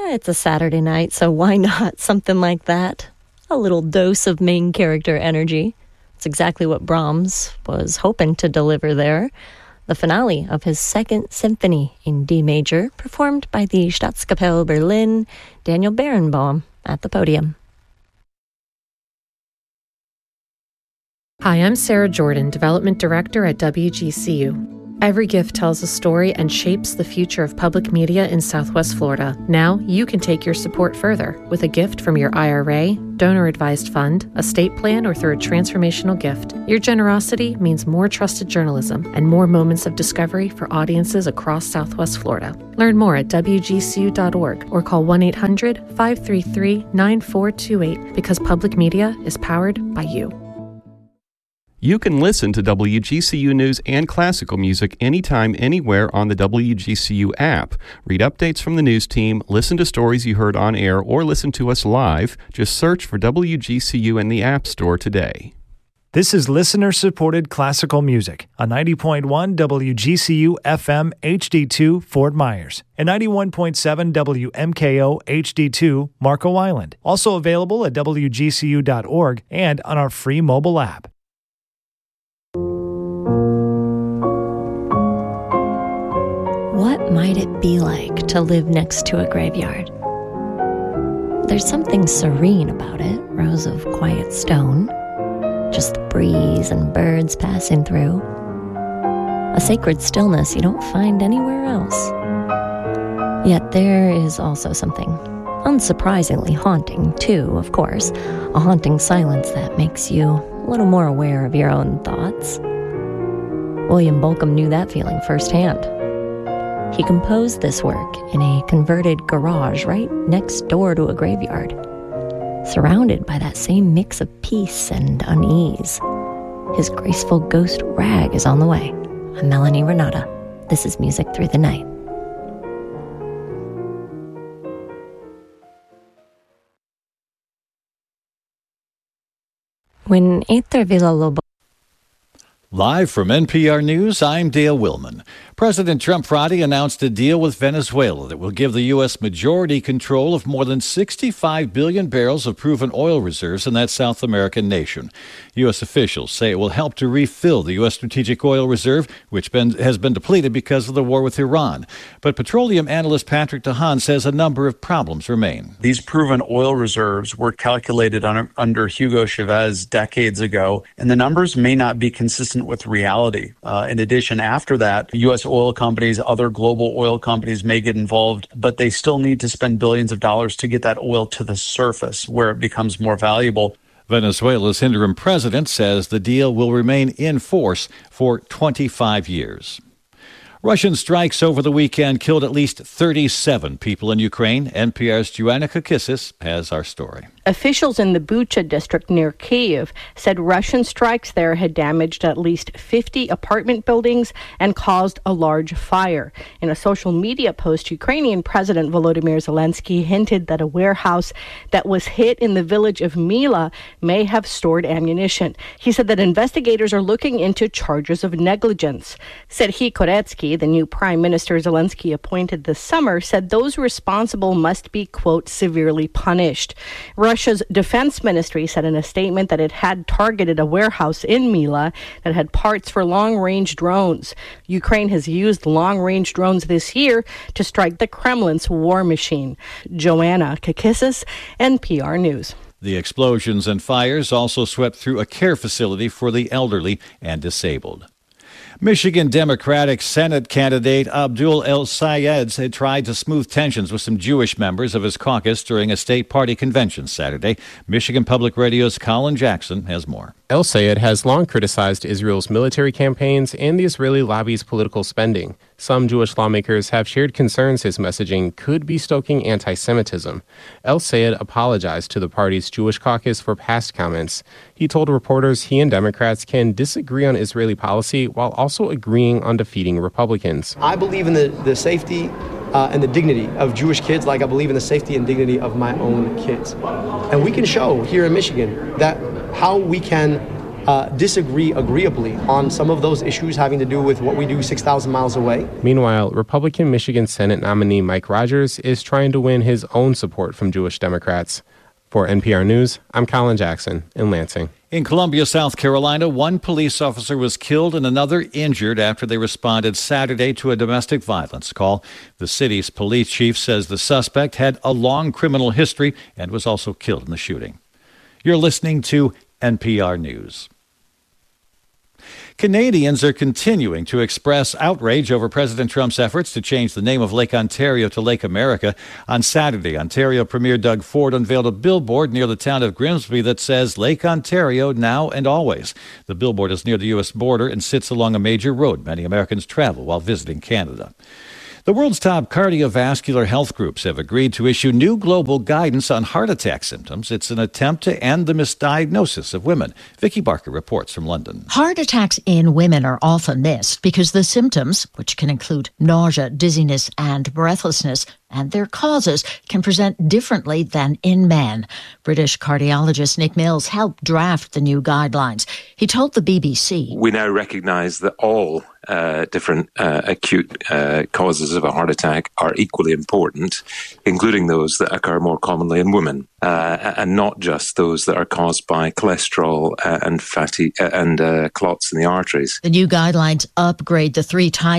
It's a Saturday night, so why not something like that? A little dose of main character energy. It's exactly what Brahms was hoping to deliver there. The finale of his Second Symphony in D major, performed by the Staatskapelle Berlin, Daniel Barenboim, at the podium. Hi, I'm Sarah Jordan, Development Director at WGCU. Every gift tells a story and shapes the future of public media in Southwest Florida. Now, you can take your support further with a gift from your IRA, donor-advised fund, estate plan, or through a transformational gift. Your generosity means more trusted journalism and more moments of discovery for audiences across Southwest Florida. Learn more at WGCU.org or call 1-800-533-9428 because public media is powered by you. You can listen to WGCU News and classical music anytime, anywhere on the WGCU app. Read updates from the news team, listen to stories you heard on air, or listen to us live. Just search for WGCU in the App Store today. This is listener-supported classical music on 90.1 WGCU FM HD2 Fort Myers and 91.7 WMKO HD2 Marco Island. Also available at WGCU.org and on our free mobile app. What might it be like to live next to a graveyard? There's something serene about it, rows of quiet stone, just the breeze and birds passing through. A sacred stillness you don't find anywhere else. Yet there is also something unsurprisingly haunting, too, of course. A haunting silence that makes you a little more aware of your own thoughts. William Bolcom knew that feeling firsthand. He composed this work in a converted garage right next door to a graveyard, surrounded by that same mix of peace and unease. His graceful ghost rag is on the way. I'm Melanie Renata. This is Music Through the Night. When Ether Villalobos. Live from NPR News, I'm Dale Willman. President Trump Friday announced a deal with Venezuela that will give the U.S. majority control of more than 65 billion barrels of proven oil reserves in that South American nation. U.S. officials say it will help to refill the U.S. strategic oil reserve, which has been depleted because of the war with Iran. But petroleum analyst Patrick DeHaan says a number of problems remain. These proven oil reserves were calculated under Hugo Chavez decades ago, and the numbers may not be consistent with reality. In addition, after that, U.S. oil companies, other global oil companies may get involved, but they still need to spend billions of dollars to get that oil to the surface where it becomes more valuable. Venezuela's interim president says the deal will remain in force for 25 years. Russian strikes over the weekend killed at least 37 people in Ukraine. NPR's Joanna Kakissis has our story. Officials in the Bucha district near Kyiv said Russian strikes there had damaged at least 50 apartment buildings and caused a large fire. In a social media post, Ukrainian President Volodymyr Zelensky hinted that a warehouse that was hit in the village of Mila may have stored ammunition. He said that investigators are looking into charges of negligence. Serhiy Koretsky, the new prime minister Zelensky appointed this summer, said those responsible must be, quote, severely punished. Russia's defense ministry said in a statement that it had targeted a warehouse in Mila that had parts for long-range drones. Ukraine has used long-range drones this year to strike the Kremlin's war machine. Joanna Kakissis, NPR News. The explosions and fires also swept through a care facility for the elderly and disabled. Michigan Democratic Senate candidate Abdul El-Sayed had tried to smooth tensions with some Jewish members of his caucus during a state party convention Saturday. Michigan Public Radio's Colin Jackson has more. El-Sayed has long criticized Israel's military campaigns and the Israeli lobby's political spending. Some Jewish lawmakers have shared concerns his messaging could be stoking anti-Semitism. El-Sayed apologized to the party's Jewish caucus for past comments. He told reporters he and Democrats can disagree on Israeli policy while also agreeing on defeating Republicans. I believe in the safety and the dignity of Jewish kids like I believe in the safety and dignity of my own kids. And we can show here in Michigan that how we can disagree agreeably on some of those issues having to do with what we do 6,000 miles away. Meanwhile, Republican Michigan Senate nominee Mike Rogers is trying to win his own support from Jewish Democrats. For NPR News, I'm Colin Jackson in Lansing. In Columbia, South Carolina, one police officer was killed and another injured after they responded Saturday to a domestic violence call. The city's police chief says the suspect had a long criminal history and was also killed in the shooting. You're listening to NPR News. Canadians are continuing to express outrage over President Trump's efforts to change the name of Lake Ontario to Lake America. On Saturday, Ontario Premier Doug Ford unveiled a billboard near the town of Grimsby that says Lake Ontario now and always. The billboard is near the U.S. border and sits along a major road many Americans travel while visiting Canada. The world's top cardiovascular health groups have agreed to issue new global guidance on heart attack symptoms. It's an attempt to end the misdiagnosis of women. Vicky Barker reports from London. Heart attacks in women are often missed because the symptoms, which can include nausea, dizziness, and breathlessness, and their causes can present differently than in men. British cardiologist Nick Mills helped draft the new guidelines. He told the BBC, "We now recognise that all different acute causes of a heart attack are equally important, including those that occur more commonly in women, and not just those that are caused by cholesterol and fatty and clots in the arteries." The new guidelines upgrade the 3 types